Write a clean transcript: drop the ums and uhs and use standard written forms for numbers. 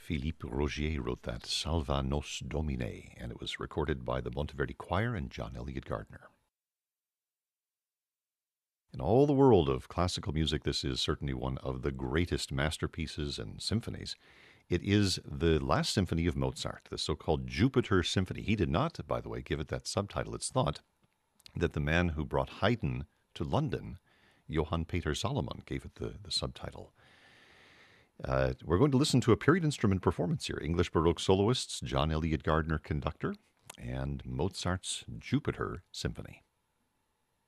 Philippe Rogier wrote that, Salva Nos Domine, and it was recorded by the Monteverdi Choir and John Elliott Gardner. In all the world of classical music, this is certainly one of the greatest masterpieces and symphonies. It is the last symphony of Mozart, the so-called Jupiter Symphony. He did not, by the way, give it that subtitle. It's thought that the man who brought Haydn to London, Johann Peter Salomon, gave it the subtitle. We're going to listen to a period instrument performance here. English Baroque soloists, John Elliott Gardner, conductor, and Mozart's Jupiter Symphony.